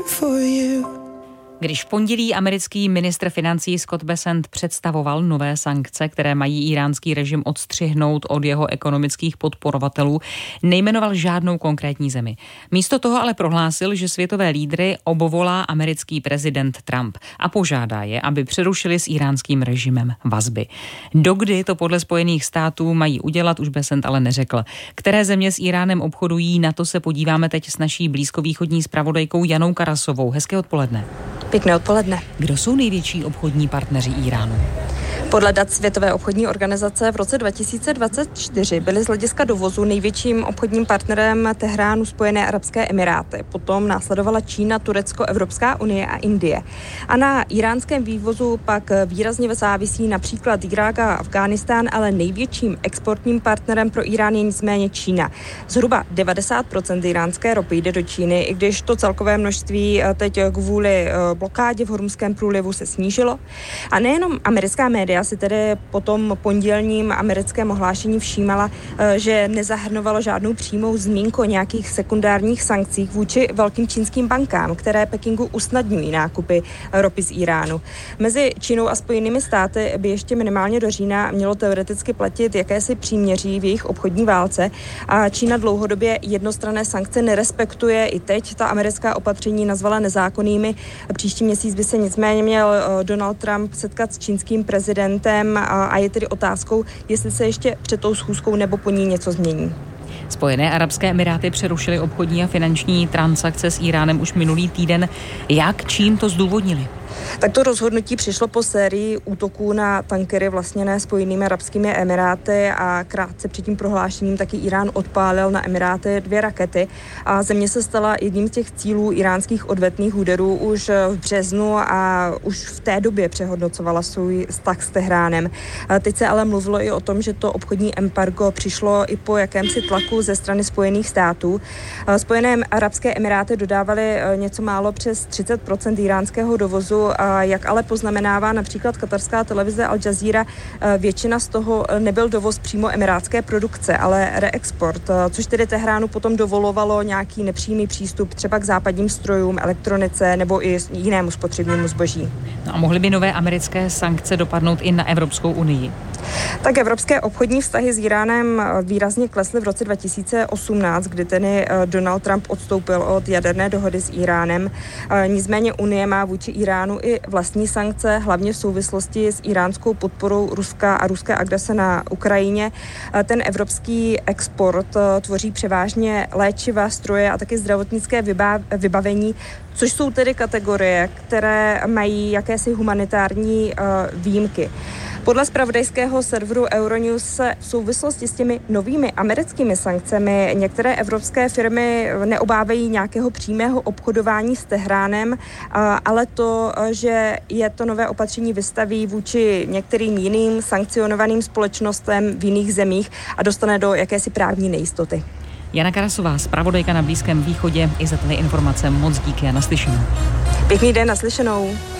for you. Když v pondělí americký ministr financí Scott Bessent představoval nové sankce, které mají íránský režim odstřihnout od jeho ekonomických podporovatelů, nejmenoval žádnou konkrétní zemi. Místo toho ale prohlásil, že světové lídry obovolá americký prezident Trump a požádá je, aby přerušili s íránským režimem vazby. Dokdy to podle Spojených států mají udělat, už Bessent ale neřekl. Které země s Íránem obchodují, na to se podíváme teď s naší blízkovýchodní zpravodajkou Janou Karasovou. Hezké odpoledne. Pěkné odpoledne. Kdo jsou největší obchodní partneři Íránu? Podle dat Světové obchodní organizace v roce 2024 byly z hlediska dovozu největším obchodním partnerem Tehránu Spojené arabské emiráty. Potom následovala Čína, Turecko, Evropská unie a Indie. A na íránském vývozu pak výrazně závisí například Irák a Afghánistán, ale největším exportním partnerem pro Irán je nicméně Čína. Zhruba 90% iránské ropy jde do Číny, i když to celkové množství teď kvůli blokádě v Hormuzském průlivu se snížilo. A nejenom americká média si tedy po tom pondělním americkém ohlášení všímala, že nezahrnovalo žádnou přímou zmínku o nějakých sekundárních sankcích vůči velkým čínským bankám, které Pekingu usnadňují nákupy ropy z Íránu. Mezi Čínou a Spojenými státy by ještě minimálně do října mělo teoreticky platit jakési příměří v jejich obchodní válce a Čína dlouhodobě jednostranné sankce nerespektuje. I teď ta americká opatření nazvala nezákonnými. Příští měsíc by se nicméně měl Donald Trump setkat s čínským prezidentem a je tedy otázkou, jestli se ještě před tou schůzkou nebo po ní něco změní. Spojené arabské emiráty přerušily obchodní a finanční transakce s Íránem už minulý týden. Jak, čím to zdůvodnili? Tak to rozhodnutí přišlo po sérii útoků na tankery vlastněné Spojenými arabskými emiráty a krátce před tím prohlášením taky Irán odpálil na Emiráty 2 rakety a země se stala jedním z těch cílů iránských odvetných úderů už v březnu a už v té době přehodnocovala svůj vztah s Tehránem. Teď se ale mluvilo i o tom, že to obchodní embargo přišlo i po jakémsi tlaku ze strany Spojených států. Spojené arabské emiráty dodávaly něco málo přes 30% iránského dovozu. Jak ale poznamenává například katarská televize Al Jazeera, většina z toho nebyl dovoz přímo emirátské produkce, ale reexport, což tedy Tehránu potom dovolovalo nějaký nepřímý přístup třeba k západním strojům, elektronice nebo i jinému spotřebnímu zboží. No a mohly by nové americké sankce dopadnout i na Evropskou unii? Tak evropské obchodní vztahy s Íránem výrazně klesly v roce 2018, kdy tedy Donald Trump odstoupil od jaderné dohody s Íránem. Nicméně Unie má vůči Íránu i vlastní sankce, hlavně v souvislosti s iránskou podporou Ruska a ruské agrese na Ukrajině. Ten evropský export tvoří převážně léčiva, stroje a taky zdravotnické vybavení, což jsou tedy kategorie, které mají jakési humanitární výjimky. Podle zpravodajského serveru Euronews se v souvislosti s těmi novými americkými sankcemi některé evropské firmy neobávají nějakého přímého obchodování s Tehránem, ale to, že je to nové opatření vystaví vůči některým jiným sankcionovaným společnostem v jiných zemích a dostane do jakési právní nejistoty. Jana Karasová, zpravodajka na Blízkém východě, i za tyhle informace moc díky a naslyšenou. Pěkný den, naslyšenou.